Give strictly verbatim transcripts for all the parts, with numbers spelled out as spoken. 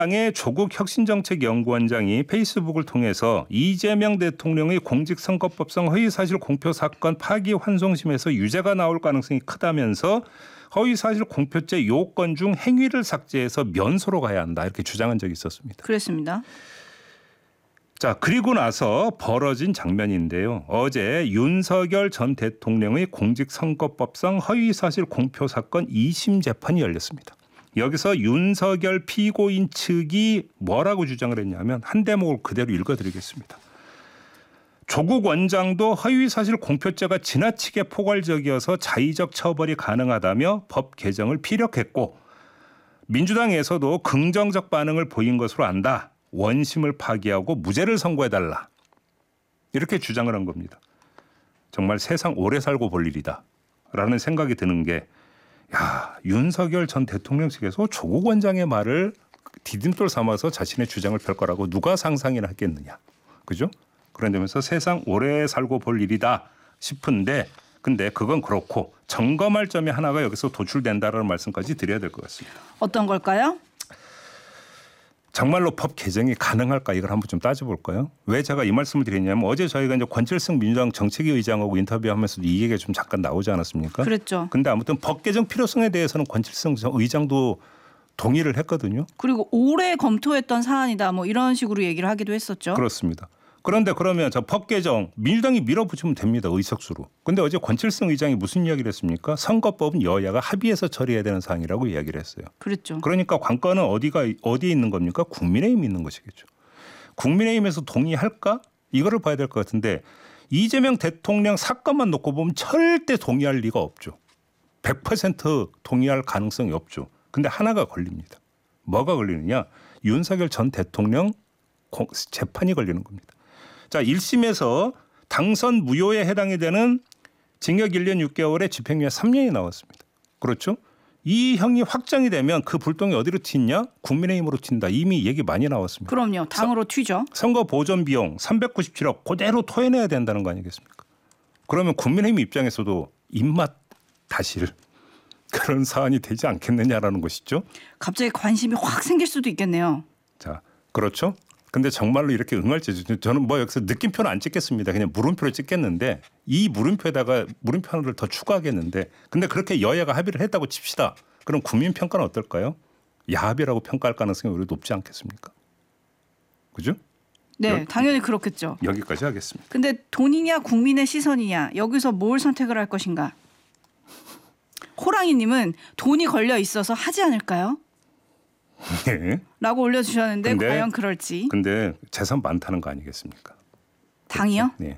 당의 조국 혁신정책연구원장이 페이스북을 통해서 이재명 대통령의 공직선거법상 허위사실 공표 사건 파기환송심에서 유죄가 나올 가능성이 크다면서 허위사실 공표죄 요건 중 행위를 삭제해서 면소로 가야 한다 이렇게 주장한 적이 있었습니다. 그렇습니다. 자, 그리고 나서 벌어진 장면인데요. 어제 윤석열 전 대통령의 공직선거법상 허위사실 공표 사건 이 심 재판이 열렸습니다. 여기서 윤석열 피고인 측이 뭐라고 주장을 했냐면 한 대목을 그대로 읽어드리겠습니다. 조국 원장도 허위사실 공표죄가 지나치게 포괄적이어서 자의적 처벌이 가능하다며 법 개정을 피력했고 민주당에서도 긍정적 반응을 보인 것으로 안다. 원심을 파기하고 무죄를 선고해달라. 이렇게 주장을 한 겁니다. 정말 세상 오래 살고 볼 일이다. 라는 생각이 드는 게 야, 윤석열 전 대통령 측에서 조국 원장의 말을 디딤돌 삼아서 자신의 주장을 펼 거라고 누가 상상이나 했겠느냐. 그죠? 그런 점에서 세상 오래 살고 볼 일이다 싶은데 근데 그건 그렇고 점검할 점이 하나가 여기서 도출된다라는 말씀까지 드려야 될 것 같습니다. 어떤 걸까요? 정말로 법 개정이 가능할까 이걸 한번 좀 따져볼까요? 왜 제가 이 말씀을 드리냐면 어제 저희가 이제 권칠승 민주당 정책위 의장하고 인터뷰하면서도 이 얘기가 좀 잠깐 나오지 않았습니까? 그랬죠. 근데 아무튼 법 개정 필요성에 대해서는 권칠승 의장도 동의를 했거든요. 그리고 오래 검토했던 사안이다 뭐 이런 식으로 얘기를 하기도 했었죠. 그렇습니다. 그런데 그러면 저 법 개정 민주당이 밀어붙이면 됩니다. 의석수로. 근데 어제 권칠승 의장이 무슨 이야기를 했습니까? 선거법은 여야가 합의해서 처리해야 되는 사항이라고 이야기를 했어요. 그랬죠. 그러니까 관건은 어디가 어디에 있는 겁니까? 국민의힘이 있는 것이겠죠. 국민의힘에서 동의할까? 이거를 봐야 될 것 같은데 이재명 대통령 사건만 놓고 보면 절대 동의할 리가 없죠. 백 퍼센트 동의할 가능성이 없죠. 근데 하나가 걸립니다. 뭐가 걸리느냐? 윤석열 전 대통령 재판이 걸리는 겁니다. 자, 일 심에서 당선 무효에 해당이 되는 징역 일 년 육 개월에 집행유예 삼 년이 나왔습니다. 그렇죠? 이 형이 확정이 되면 그 불똥이 어디로 튀냐? 국민의힘으로 튄다. 이미 얘기 많이 나왔습니다. 그럼요. 당으로 튀죠. 선거 보존 비용 삼백구십칠억 그대로 토해내야 된다는 거 아니겠습니까? 그러면 국민의힘 입장에서도 입맛 다실 그런 사안이 되지 않겠느냐라는 것이죠. 갑자기 관심이 확 생길 수도 있겠네요. 자, 그렇죠? 근데 정말로 이렇게 응할지 저는 뭐 여기서 느낌표는 안 찍겠습니다. 그냥 물음표를 찍겠는데 이 물음표에다가 물음표 하나를 더 추가하겠는데 근데 그렇게 여야가 합의를 했다고 칩시다. 그럼 국민 평가는 어떨까요? 야합이라고 평가할 가능성이 오히려 높지 않겠습니까? 그죠? 네, 여, 당연히 그렇겠죠. 여기까지 하겠습니다. 근데 돈이냐 국민의 시선이냐 여기서 뭘 선택을 할 것인가? 호랑이님은 돈이 걸려 있어서 하지 않을까요? 네. 라고 올려주셨는데 근데, 과연 그럴지. 근데 재산 많다는 거 아니겠습니까? 당이요? 네.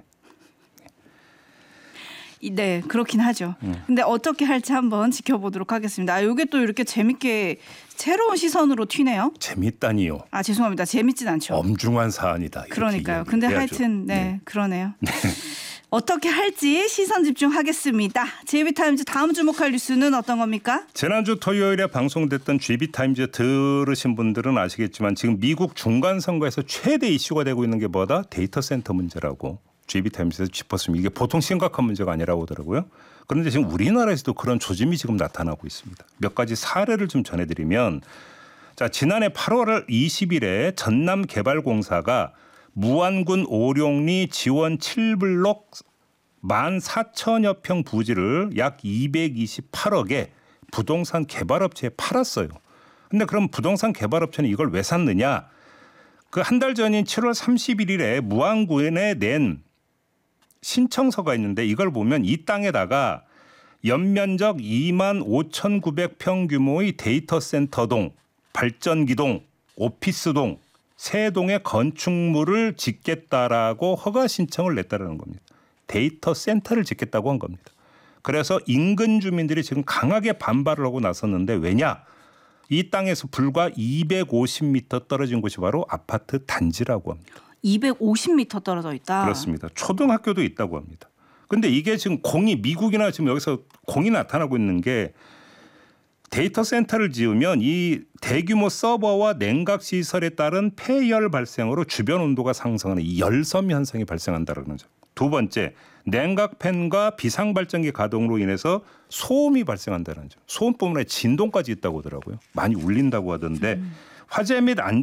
네, 그렇긴 하죠. 음. 근데 어떻게 할지 한번 지켜보도록 하겠습니다. 아, 이게 또 이렇게 재밌게 새로운 시선으로 튀네요. 재밌다니요. 아, 죄송합니다. 재밌진 않죠. 엄중한 사안이다. 그러니까요. 근데 해야죠. 하여튼 네, 네. 그러네요. 어떻게 할지 시선 집중하겠습니다. 제이비타임즈 다음 주목할 뉴스는 어떤 겁니까? 지난주 토요일에 방송됐던 지비타임즈 들으신 분들은 아시겠지만 지금 미국 중간선거에서 최대 이슈가 되고 있는 게 뭐다? 데이터 센터 문제라고 지비타임즈에서 짚었습니다. 이게 보통 심각한 문제가 아니라고 하더라고요. 그런데 지금 우리나라에서도 그런 조짐이 지금 나타나고 있습니다. 몇 가지 사례를 좀 전해드리면 자, 지난해 팔월 이십일에 전남개발공사가 무안군 오룡리 지원 칠 블록 만 사천여 평 부지를 약 이백이십팔억에 부동산 개발업체에 팔았어요. 근데 그럼 부동산 개발업체는 이걸 왜 샀느냐? 그 한 달 전인 칠월 삼십일일에 무안군에 낸 신청서가 있는데 이걸 보면 이 땅에다가 연면적 이만 오천구백 평 규모의 데이터 센터동, 발전기동, 오피스동 세 동의 건축물을 짓겠다라고 허가 신청을 냈다라는 겁니다. 데이터 센터를 짓겠다고 한 겁니다. 그래서 인근 주민들이 지금 강하게 반발을 하고 나섰는데 왜냐? 이 땅에서 불과 이백오십 미터 떨어진 곳이 바로 아파트 단지라고 합니다. 이백오십 미터 떨어져 있다. 그렇습니다. 초등학교도 있다고 합니다. 그런데 이게 지금 공이 미국이나 지금 여기서 공이 나타나고 있는 게 데이터 센터를 지으면 이 대규모 서버와 냉각 시설에 따른 폐열 발생으로 주변 온도가 상승하는 이 열섬 현상이 발생한다는 거죠. 두 번째, 냉각팬과 비상발전기 가동으로 인해서 소음이 발생한다는 거죠. 소음뿐만 아니라 진동까지 있다고 하더라고요. 많이 울린다고 하던데 음. 화재 및 안